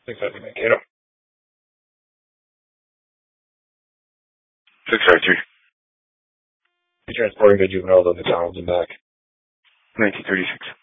650 Mankato. 653. Be transporting the juvenile to McDonald's and back. 1936.